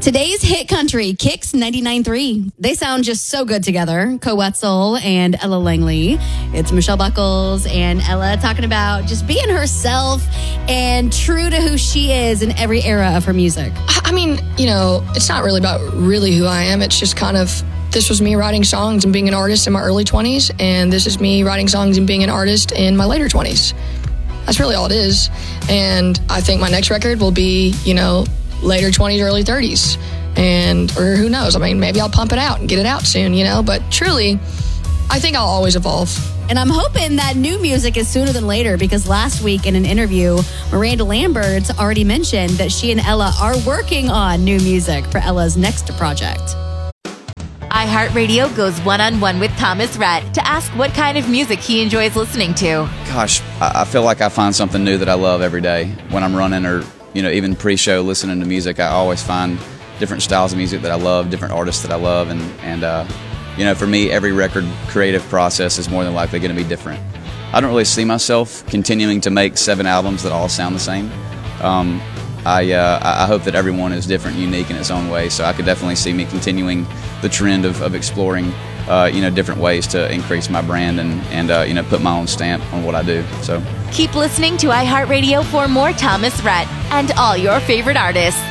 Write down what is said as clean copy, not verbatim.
Today's hit country, Kicks 99.3. They sound just so good together. Co Wetzel and Ella Langley. It's Michelle Buckles and Ella talking about just being herself and true to who she is in every era of her music. I mean, it's not really about really who I am. It's just kind of, this was me writing songs and being an artist in my early 20s, and this is me writing songs and being an artist in my later 20s. That's really all it is. And I think my next record will be, later 20s, early 30s. Or who knows? I mean, maybe I'll pump it out and get it out soon, But truly, I think I'll always evolve. And I'm hoping that new music is sooner than later, because last week in an interview, Miranda Lambert's already mentioned that she and Ella are working on new music for Ella's next project. iHeartRadio goes one-on-one with Thomas Rhett to ask what kind of music he enjoys listening to. Gosh, I feel like I find something new that I love every day. When I'm running or, even pre-show listening to music, I always find different styles of music that I love, different artists that I love. And for me, every record creative process is more than likely going to be different. I don't really see myself continuing to make 7 albums that all sound the same. I hope that everyone is different and unique in its own way, so I could definitely see me continuing the trend of exploring different ways to increase my brand and put my own stamp on what I do. So keep listening to iHeartRadio for more Thomas Rhett and all your favorite artists.